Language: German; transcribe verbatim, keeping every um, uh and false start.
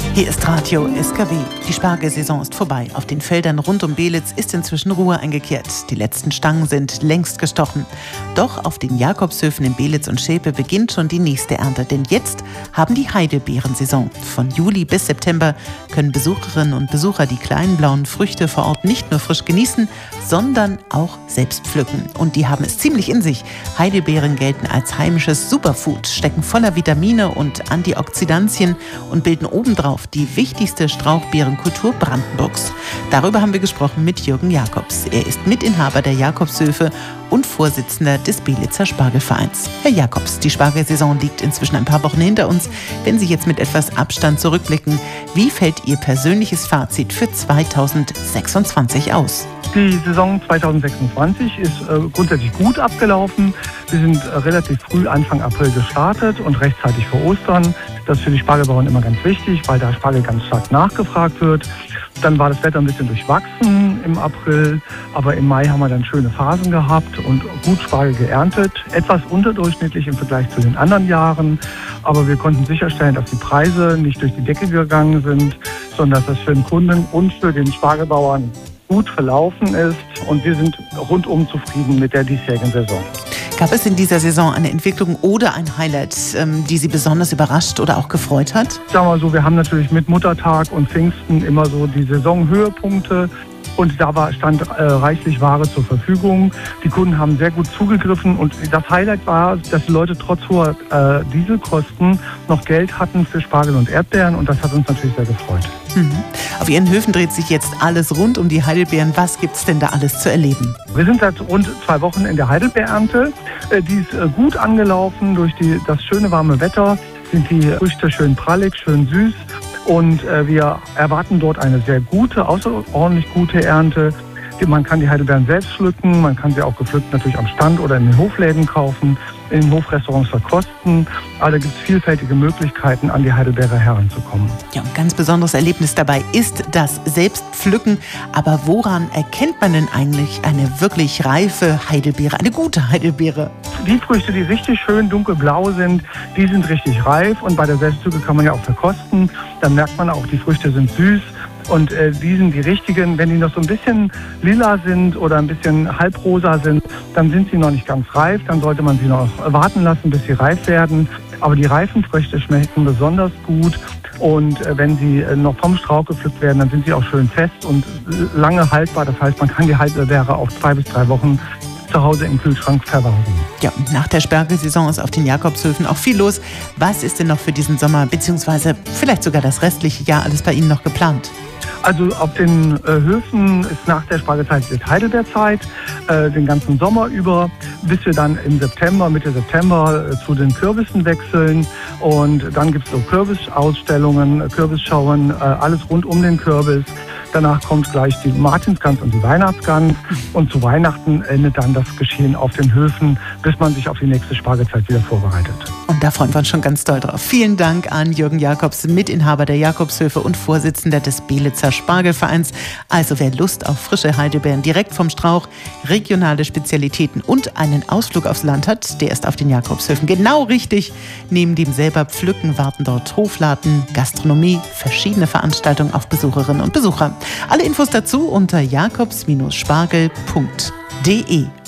Hier ist Radio S K W. Die Spargelsaison ist vorbei. Auf den Feldern rund um Beelitz ist inzwischen Ruhe eingekehrt. Die letzten Stangen sind längst gestochen. Doch auf den Jakobshöfen in Beelitz und Schäpe beginnt schon die nächste Ernte. Denn jetzt haben die Heidelbeerensaison. Von Juli bis September können Besucherinnen und Besucher die kleinen blauen Früchte vor Ort nicht nur frisch genießen, sondern auch selbst pflücken. Und die haben es ziemlich in sich. Heidelbeeren gelten als heimisches Superfood, stecken voller Vitamine und Antioxidantien und bilden obendrauf die wichtigste Strauchbeerenkultur Brandenburgs. Darüber haben wir gesprochen mit Jürgen Jakobs. Er ist Mitinhaber der Jakobshöfe und Vorsitzender des Beelitzer Spargelvereins. Herr Jakobs, die Spargelsaison liegt inzwischen ein paar Wochen hinter uns. Wenn Sie jetzt mit etwas Abstand zurückblicken, wie fällt Ihr persönliches Fazit für zweitausendsechsundzwanzig aus? Die Saison zweitausendsechsundzwanzig ist äh, grundsätzlich gut abgelaufen. Wir sind äh, relativ früh Anfang April gestartet und rechtzeitig vor Ostern. Das ist für die Spargelbauern immer ganz wichtig, weil da Spargel ganz stark nachgefragt wird. Dann war das Wetter ein bisschen durchwachsen im April, aber im Mai haben wir dann schöne Phasen gehabt und gut Spargel geerntet. Etwas unterdurchschnittlich im Vergleich zu den anderen Jahren, aber wir konnten sicherstellen, dass die Preise nicht durch die Decke gegangen sind, sondern dass das für den Kunden und für den Spargelbauern gut verlaufen ist und wir sind rundum zufrieden mit der diesjährigen Saison. Gab es in dieser Saison eine Entwicklung oder ein Highlight, ähm, die Sie besonders überrascht oder auch gefreut hat? Sagen wir mal so, wir haben natürlich mit Muttertag und Pfingsten immer so die Saisonhöhepunkte. Und da war, stand äh, reichlich Ware zur Verfügung. Die Kunden haben sehr gut zugegriffen. Und das Highlight war, dass die Leute trotz hoher äh, Dieselkosten noch Geld hatten für Spargel und Erdbeeren. Und das hat uns natürlich sehr gefreut. Mhm. Auf Ihren Höfen dreht sich jetzt alles rund um die Heidelbeeren. Was gibt es denn da alles zu erleben? Wir sind seit rund zwei Wochen in der Heidelbeerernte. Äh, die ist äh, gut angelaufen. Durch die, das schöne warme Wetter sind die Früchte schön prallig, schön süß. Und äh, wir erwarten dort eine sehr gute, außerordentlich gute Ernte. Man kann die Heidelbeeren selbst pflücken, man kann sie auch gepflückt natürlich am Stand oder in den Hofläden kaufen, in den Hofrestaurants verkosten. Aber da gibt es vielfältige Möglichkeiten, an die Heidelbeere heranzukommen. Ja, ein ganz besonderes Erlebnis dabei ist das Selbstpflücken. Aber woran erkennt man denn eigentlich eine wirklich reife Heidelbeere, eine gute Heidelbeere? Die Früchte, die richtig schön dunkelblau sind, die sind richtig reif. Und bei der Selbstpflücke kann man ja auch verkosten. Dann merkt man auch, die Früchte sind süß. Und äh, die sind die richtigen. Wenn die noch so ein bisschen lila sind oder ein bisschen halbrosa sind, dann sind sie noch nicht ganz reif. Dann sollte man sie noch warten lassen, bis sie reif werden. Aber die reifen Früchte schmecken besonders gut. Und äh, wenn sie äh, noch vom Strauch gepflückt werden, dann sind sie auch schön fest und lange haltbar. Das heißt, man kann die Heidelbeere auch zwei bis drei Wochen zu Hause im Kühlschrank verwahren. Ja, und nach der Spargelsaison ist auf den Jakobshöfen auch viel los. Was ist denn noch für diesen Sommer, beziehungsweise vielleicht sogar das restliche Jahr alles bei Ihnen noch geplant? Also auf den äh, Höfen ist nach der Spargelzeit jetzt Heidelbeerzeit, äh, den ganzen Sommer über, bis wir dann im September, Mitte September äh, zu den Kürbissen wechseln. Und dann gibt es so Kürbisausstellungen, Kürbisschauen, äh, alles rund um den Kürbis. Danach kommt gleich die Martinsgans und die Weihnachtsgans. Und zu Weihnachten endet dann das Geschehen auf den Höfen, bis man sich auf die nächste Spargelzeit wieder vorbereitet. Und da freuen wir uns schon ganz doll drauf. Vielen Dank an Jürgen Jakobs, Mitinhaber der Jakobshöfe und Vorsitzender des Beelitzer Spargelvereins. Also wer Lust auf frische Heidelbeeren direkt vom Strauch, regionale Spezialitäten und einen Ausflug aufs Land hat, der ist auf den Jakobshöfen genau richtig. Neben dem selber Pflücken warten dort Hofladen, Gastronomie, verschiedene Veranstaltungen auf Besucherinnen und Besucher. Alle Infos dazu unter jakobs Bindestrich spargel punkt de.